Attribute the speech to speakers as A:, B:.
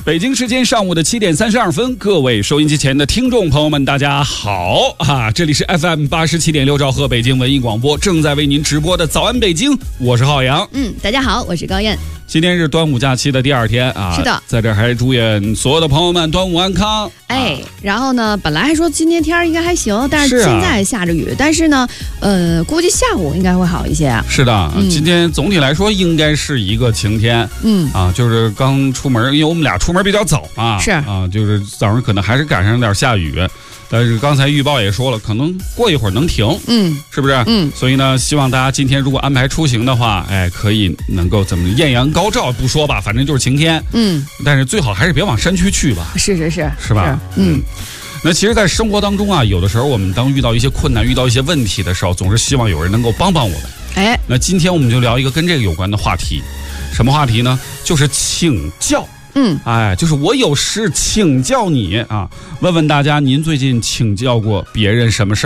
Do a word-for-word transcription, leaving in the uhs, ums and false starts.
A: 北京时间上午的七点三十二分，各位收音机前的听众朋友们，大家好啊！这里是 F M 八十七点六兆赫北京文艺广播，正在为您直播的早安北京，我是浩洋。
B: 嗯，大家好，我是高燕。
A: 今天是端午假期的第二天啊，
B: 是的，
A: 在这还祝愿所有的朋友们端午安康。
B: 哎，
A: 啊、
B: 然后呢，本来还说今天天应该还行，但是现在下着雨，是啊、但是呢，呃，估计下午应该会好一些啊。
A: 是的，嗯、今天总体来说应该是一个晴天。
B: 嗯
A: 啊，就是刚出门，因为我们俩出门比较早嘛，
B: 是
A: 啊，就是早上可能还是赶上点下雨。但是刚才预报也说了，可能过一会儿能停，
B: 嗯，
A: 是不是？
B: 嗯，
A: 所以呢，希望大家今天如果安排出行的话，哎，可以能够怎么艳阳高照不说吧，反正就是晴天，
B: 嗯，
A: 但是最好还是别往山区去吧，
B: 是是是，
A: 是吧？
B: 是嗯。
A: 那其实，在生活当中啊，有的时候我们当遇到一些困难、遇到一些问题的时候，总是希望有人能够帮帮我们。
B: 哎，
A: 那今天我们就聊一个跟这个有关的话题，什么话题呢？就是请教。
B: 嗯，
A: 哎，就是我有事请教你啊，问问大家，您最近请教过别人什么事儿？